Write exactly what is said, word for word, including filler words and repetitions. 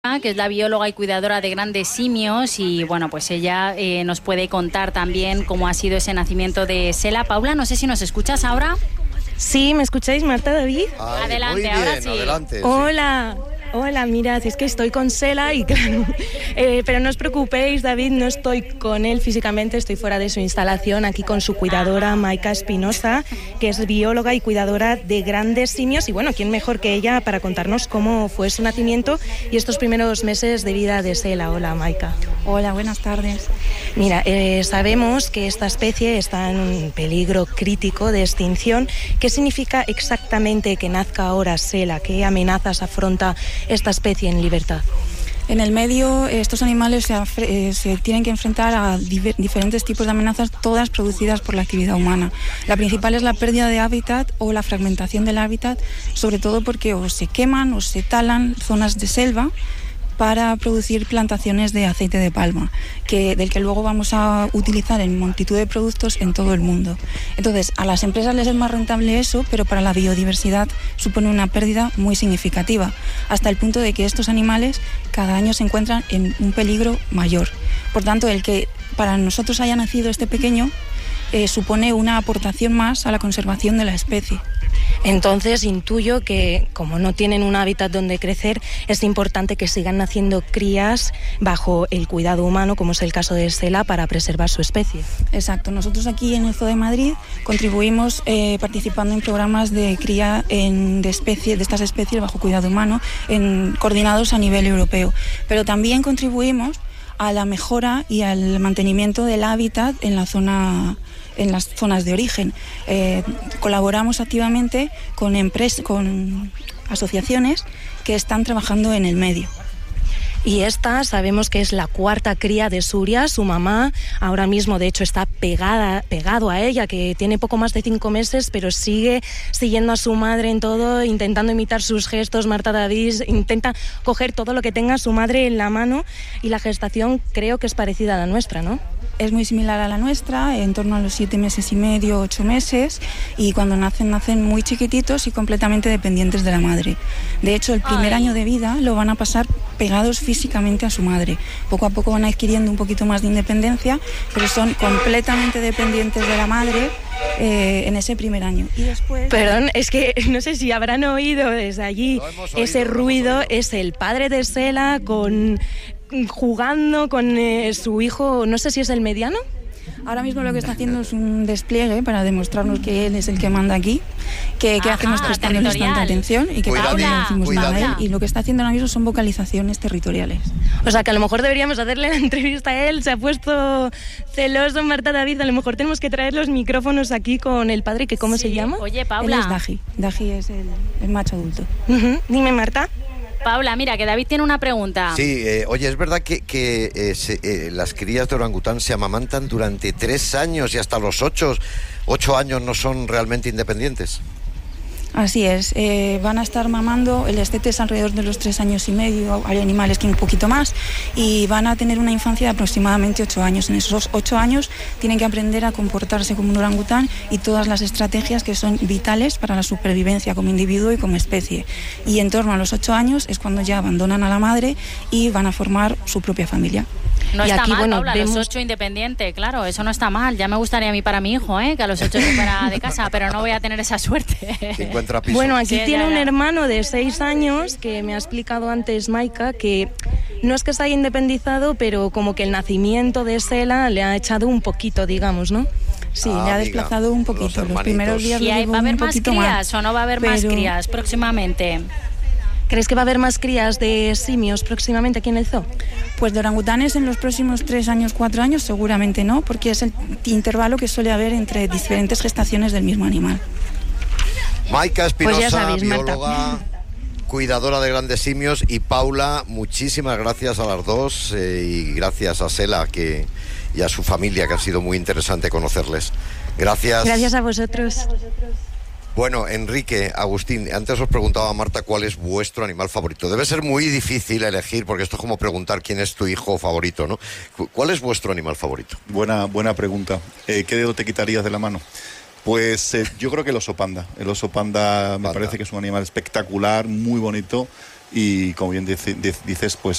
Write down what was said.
que es la bióloga y cuidadora de grandes simios, y bueno, pues ella eh, nos puede contar también cómo ha sido ese nacimiento de Sela. Paula, no sé si nos escuchas ahora. Sí, ¿me escucháis, Marta, David? Ay, adelante, muy bien, ahora sí. Adelante, sí. Hola. Hola, mirad, es que estoy con Sela y claro, eh, pero no os preocupéis, David, no estoy con él físicamente, estoy fuera de su instalación, aquí con su cuidadora, Maika Espinosa, que es bióloga y cuidadora de grandes simios, y bueno, ¿quién mejor que ella para contarnos cómo fue su nacimiento y estos primeros meses de vida de Sela? Hola, Maika. Hola, buenas tardes. Mira, eh, sabemos que esta especie está en peligro crítico de extinción. ¿Qué significa exactamente que nazca ahora Sela? ¿Qué amenazas afronta esta especie en libertad? En el medio, estos animales se, eh, se tienen que enfrentar a diver, diferentes tipos de amenazas, todas producidas por la actividad humana. La principal es la pérdida de hábitat o la fragmentación del hábitat, sobre todo porque o se queman o se talan zonas de selva para producir plantaciones de aceite de palma, que, del que luego vamos a utilizar en multitud de productos en todo el mundo. Entonces, a las empresas les es más rentable eso, pero para la biodiversidad supone una pérdida muy significativa, hasta el punto de que estos animales cada año se encuentran en un peligro mayor. Por tanto, el que para nosotros haya nacido este pequeño eh, supone una aportación más a la conservación de la especie. Entonces intuyo que como no tienen un hábitat donde crecer, es importante que sigan naciendo crías bajo el cuidado humano, como es el caso de Sela, para preservar su especie. Exacto. Nosotros aquí en el Zoo de Madrid contribuimos eh, participando en programas de cría en, de, especie, de estas especies bajo cuidado humano, en, coordinados a nivel europeo. Pero también contribuimos a la mejora y al mantenimiento del hábitat en la zona en las zonas de origen. Eh, colaboramos activamente con, empres- con asociaciones que están trabajando en el medio. Y esta sabemos que es la cuarta cría de Suria, su mamá ahora mismo de hecho está pegada, pegado a ella, que tiene poco más de cinco meses, pero sigue siguiendo a su madre en todo, intentando imitar sus gestos. Marta David intenta coger todo lo que tenga su madre en la mano, y la gestación creo que es parecida a la nuestra, ¿no? Es muy similar a la nuestra, en torno a los siete meses y medio, ocho meses, y cuando nacen, nacen muy chiquititos y completamente dependientes de la madre. De hecho, el primer Ay. año de vida lo van a pasar pegados físicamente a su madre. Poco a poco van adquiriendo un poquito más de independencia, pero son completamente dependientes de la madre eh, en ese primer año. Y después... Perdón, es que no sé si habrán oído desde allí oído, ese ruido, es el padre de Sela con... jugando con eh, su hijo, no sé si es el mediano. Ahora mismo lo que está haciendo es un despliegue para demostrarnos que él es el que manda aquí, que, que hacemos prestándoles tanta atención y que Cuidado, no le decimos cuidado. nada a él. Y lo que está haciendo ahora mismo son vocalizaciones territoriales. O sea que a lo mejor deberíamos hacerle la entrevista a él, se ha puesto celoso Marta David, a lo mejor tenemos que traer los micrófonos aquí con el padre, que ¿cómo sí. se llama? Oye, Paula. Él es Daji, Daji es el, el macho adulto. Uh-huh. Dime, Marta. Paula, mira, que David tiene una pregunta. Sí, eh, oye, es verdad que, que eh, se, eh, las crías de orangután se amamantan durante tres años y hasta los ocho, ocho años no son realmente independientes. Así es, eh, van a estar mamando, el estete es alrededor de los tres años y medio, hay animales que un poquito más, y van a tener una infancia de aproximadamente ocho años. En esos ocho años tienen que aprender a comportarse como un orangután y todas las estrategias que son vitales para la supervivencia como individuo y como especie. Y en torno a los ocho años es cuando ya abandonan a la madre y van a formar su propia familia. No y está aquí, mal, bueno, Paula, vemos... los ocho independiente, claro, eso no está mal. Ya me gustaría a mí para mi hijo, ¿eh? Que a los ocho se fuera de casa, pero no voy a tener esa suerte. Que encuentra piso. Bueno, aquí Sí, tiene ya, un ya. hermano de seis años que me ha explicado antes Maika que no es que se haya independizado, pero como que el nacimiento de Sela le ha echado un poquito, digamos, ¿no? Sí, Ah, le ha amiga, desplazado un poquito. los Los, hermanitos. primeros días ¿Y lo hay, llevó va a haber un más poquito crías más, o no va a haber más pero- crías próximamente? ¿Crees que va a haber más crías de simios próximamente aquí en el zoo? Pues de orangutanes en los próximos tres años, cuatro años, seguramente no, porque es el intervalo que suele haber entre diferentes gestaciones del mismo animal. Maika Espinosa, Pues ya sabéis, Marta. bióloga, cuidadora de grandes simios, y Paula, muchísimas gracias a las dos eh, y gracias a Sela que, y a su familia, que ha sido muy interesante conocerles. Gracias. Gracias a vosotros. Bueno, Enrique, Agustín, antes os preguntaba a Marta cuál es vuestro animal favorito. Debe ser muy difícil elegir, porque esto es como preguntar quién es tu hijo favorito, ¿no? ¿Cuál es vuestro animal favorito? Buena, buena pregunta. Eh, ¿Qué dedo te quitarías de la mano? Pues eh, yo creo que el oso panda. El oso panda, panda me parece que es un animal espectacular, muy bonito, y como bien dice, dices, pues